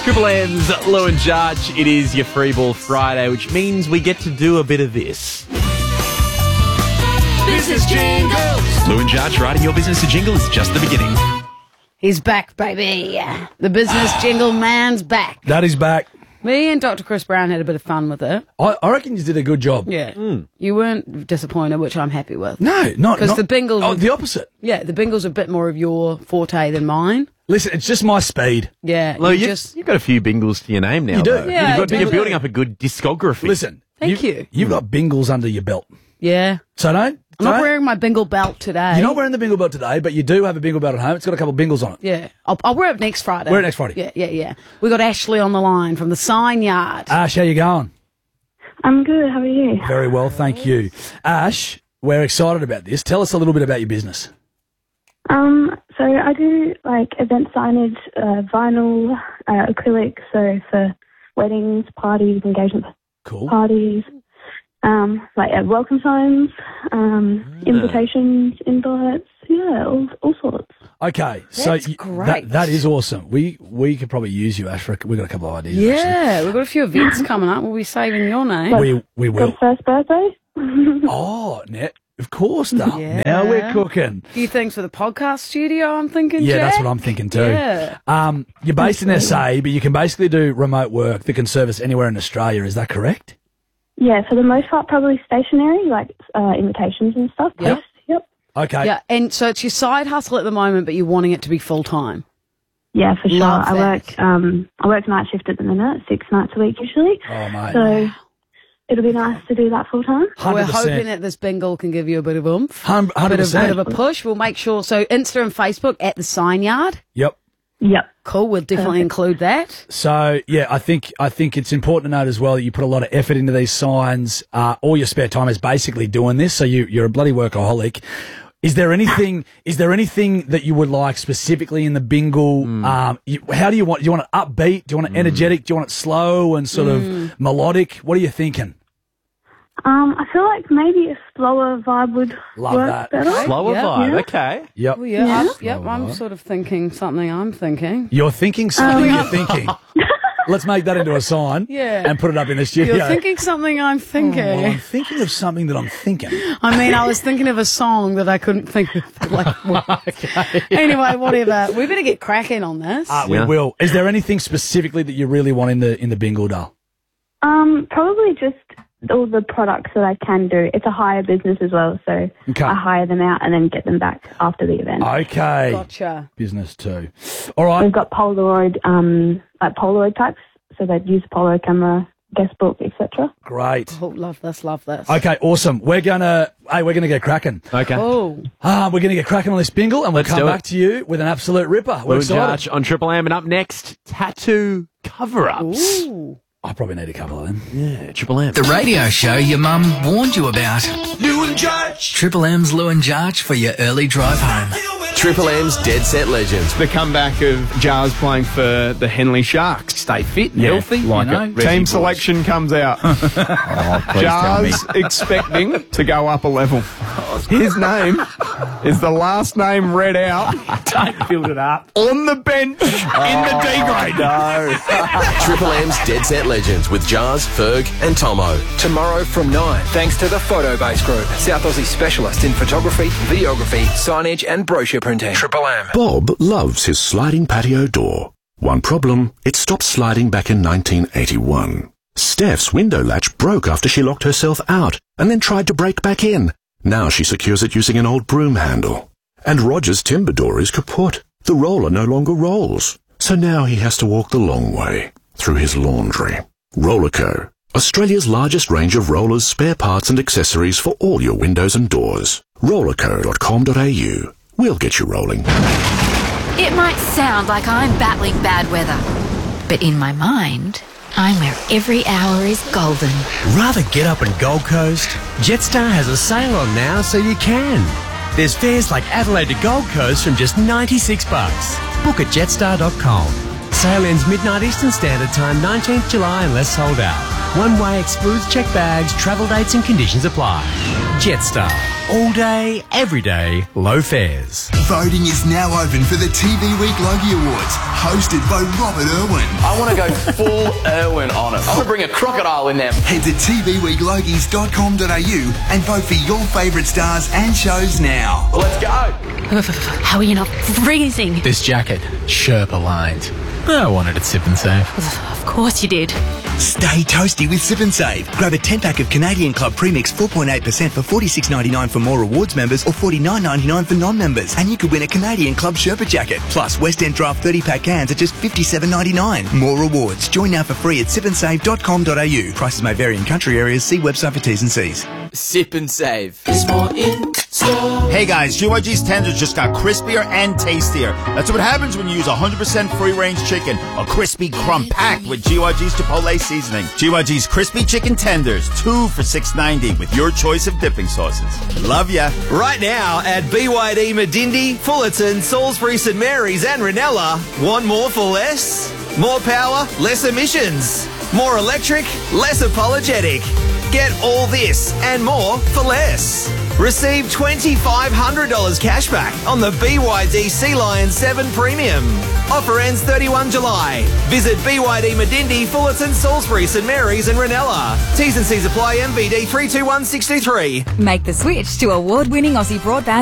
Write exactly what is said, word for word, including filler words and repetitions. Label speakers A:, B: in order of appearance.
A: Triple M's Lou and Judge. It is your Free Ball Friday, which means we get to do a bit of this.
B: Business Jingles.
A: Lou and Judge, writing your business a jingle is just the beginning.
C: He's back, baby. The business jingle man's back.
D: Daddy's back.
C: Me and Doctor Chris Brown had a bit of fun with it.
D: I, I reckon you did a good job.
C: Yeah. Mm. You weren't disappointed, which I'm happy with.
D: No, not
C: Because the Bingles...
D: Oh, the opposite.
C: Yeah, the Bingles are a bit more of your forte than mine.
D: Listen, it's just my speed.
C: Yeah.
A: Lou,
C: you
A: you,
C: just...
A: you've got a few Bingles to your name now.
D: You do.
A: Though.
C: Yeah,
A: you've got,
C: I do.
A: you're building up a good discography.
D: Listen.
C: Thank you.
D: You've got Bingles under your belt.
C: Yeah.
D: So don't...
C: I'm not
D: don't-
C: wearing my Bingle belt today.
D: You're not wearing the Bingle belt today, but you do have a Bingle belt at home. It's got a couple of Bingles on it.
C: Yeah. I'll, I'll wear it next Friday.
D: Wear it next Friday.
C: Yeah, yeah, yeah. We got Ashley on the line from the Sign Yard.
D: Ash, how you going?
E: I'm good. How are you?
D: Very well, thank you. Ash, we're excited about this. Tell us a little bit about your business.
E: Um, so I do like event signage, uh, vinyl, uh, acrylic. So for weddings, parties, engagement
D: Cool.
E: parties, um, like uh, welcome signs, um, invitations, invites. Yeah, all, all sorts.
D: Okay, so
C: That's
D: y-
C: great.
D: that that is awesome. We we could probably use you, Ash. For, we've got a couple of ideas.
C: Yeah, we've got a few events coming up. We'll be saving your name.
D: actually. we we will.
E: Got first birthday.
D: Oh, net, of course, though.
C: Yeah.
D: Now we're cooking.
C: A few things for the podcast studio, I'm thinking,
D: Yeah, that's
C: Jack.
D: what I'm thinking too.
C: Yeah.
D: Um, you're based in S A, but you can basically do remote work that can service anywhere in Australia. Is that correct?
E: Yeah, for the most part, probably stationary, like uh, invitations and stuff.
C: Yep.
E: Yes, Yep.
D: Okay.
C: Yeah, and so it's your side hustle at the moment, but you're wanting it to be full time.
E: Yeah, for sure.
C: Love
E: I
C: that.
E: work. Um, I work night shift at the minute, six nights a week usually.
D: Oh, mate.
E: So it'll be nice to do that full time.
C: We're
D: Hundred
C: hoping
D: percent.
C: that this bingo can give you a bit of oomph,
D: Hundred
C: a bit of, bit
D: percent.
C: of a push. We'll make sure. So Insta and Facebook at the Sign Yard.
D: Yep.
E: Yep.
C: Cool. We'll definitely
E: Perfect.
C: include that.
D: So yeah, I think I think it's important to note as well that you put a lot of effort into these signs. Uh, all your spare time is basically doing this. So you you're a bloody workaholic. Is there anything? Is there anything that you would like specifically in the bingle?
C: Mm.
D: Um, you, how do you want? Do you want it upbeat? Do you want it energetic? Do you want it slow and sort
C: Mm.
D: of melodic? What are you thinking?
E: Um, I feel like maybe a slower vibe would
D: Love
E: work
D: that.
E: better.
A: Slower
C: Yeah.
A: vibe,
E: Yeah.
A: okay.
D: Yep.
C: Oh, yeah.
E: Yeah.
C: I'm, yep. I'm sort of thinking something. I'm thinking.
D: You're thinking something. you're thinking. Let's make that into a sign.
C: Yeah.
D: And put it up in the studio.
C: You're thinking something. I'm thinking.
D: Well, I'm thinking of something that I'm thinking.
C: I mean, I was thinking of a song that I couldn't think of. Like,
D: Okay.
C: anyway, whatever. We better get cracking on this.
D: Uh,
A: Yeah.
D: We will. Is there anything specifically that you really want in the in the bingo doll?
E: Um, probably just all the products that I can do. It's a hire business as well, so
D: Okay.
E: I hire them out and then get them back after the event.
D: Okay.
C: Gotcha.
D: Business too. All right.
E: We've got Polaroid, um, like Polaroid types, so they'd use a Polaroid camera, guest book, et cetera.
D: Great.
C: Oh, love this. Love this.
D: Okay, awesome. We're gonna hey, we're gonna get cracking.
A: Okay.
C: Oh.
D: Ah, we're gonna get cracking on this bingle, and we'll
A: Let's
D: come
A: do it.
D: back to you with an absolute ripper. We're
A: Lou and
D: excited.
A: Judge on Triple M, and up next, tattoo cover-ups.
C: Ooh.
D: I probably need a couple of them.
A: Yeah, Triple M.
B: The radio show your mum warned you about.
F: Lou and Judge.
B: Triple M's Lou and Judge for your early drive home.
F: Triple M's Dead Set Legends.
G: The comeback of Jars playing for the Henley Sharks.
A: Stay fit and
G: Yeah,
A: healthy.
G: like
A: you know.
G: it.
A: Reggie
G: Team
A: Bush.
G: selection comes out.
A: Oh, please tell me.
G: Jars expecting to go up a level. His name is the last name read out
D: Don't build it up.
G: on the bench in the D grade.
A: No.
F: Triple M's Dead Set Legends with Jars, Ferg and Tomo.
H: Tomorrow from nine, thanks to the Photobase Group, South Aussie specialist in photography, videography, signage and brochure printing. Triple M.
I: Bob loves his sliding patio door. One problem, it stopped sliding back in nineteen eighty-one. Steph's window latch broke after she locked herself out and then tried to break back in. Now she secures it using an old broom handle. And Roger's timber door is kaput. The roller no longer rolls. So now he has to walk the long way through his laundry. Rollerco, Australia's largest range of rollers, spare parts and accessories for all your windows and doors. rollerco dot com dot a u. We'll get you rolling.
J: It might sound like I'm battling bad weather, but in my mind, I'm where every hour is golden.
K: Rather get up in Gold Coast? Jetstar has a sale on now, so you can. There's fares like Adelaide to Gold Coast from just ninety-six bucks. Book at jetstar dot com. Sale ends midnight Eastern Standard Time, nineteenth July, unless sold out. One way excludes checked bags, travel dates and conditions apply. Jetstar. All day, every day, low fares.
L: Voting is now open for the T V Week Logie Awards, hosted by Robert Irwin.
M: I want to go full Irwin on it. I want to bring a crocodile in there.
L: Head to t v week logies dot com dot a u and vote for your favourite stars and shows now.
M: Well, let's go.
J: How are you not freezing?
N: This jacket, Sherpa lined. I wanted it Sip and Save.
J: Of course you did.
L: Stay toasty with Sip and Save. Grab a ten pack of Canadian Club Premix four point eight percent for forty-six ninety-nine for more rewards members or forty-nine ninety-nine for non-members. And you could win a Canadian Club Sherpa jacket. Plus, West End Draft thirty pack cans at just fifty-seven ninety-nine. More rewards. Join now for free at sip and save dot com dot a u. Prices may vary in country areas. See website for T's and C's.
M: Sip and Save.
O: Hey guys, G Y G's tenders just got crispier and tastier. That's what happens when you use one hundred percent free-range chicken, a crispy crumb packed with G Y G's Chipotle seasoning. G Y G's crispy chicken tenders, two for six ninety with your choice of dipping sauces. Love ya.
P: Right now at B Y D Medindi, Fullerton, Salisbury, St Mary's and Ranella. Want more for less? More power, less emissions. More electric, less apologetic. Get all this and more for less. Receive two thousand five hundred dollars cash back on the B Y D Sea Lion seven Premium. Offer ends thirty-first of July. Visit B Y D Medindi, Fullerton, Salisbury, St Mary's and Ranella. T's and C's apply. M V D three two one six two three.
Q: Make the switch to award-winning Aussie broadband